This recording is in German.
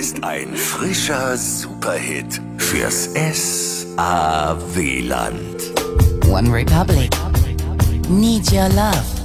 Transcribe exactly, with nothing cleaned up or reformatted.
ist ein frischer Superhit fürs S A W-Land. One Republic. Need your love.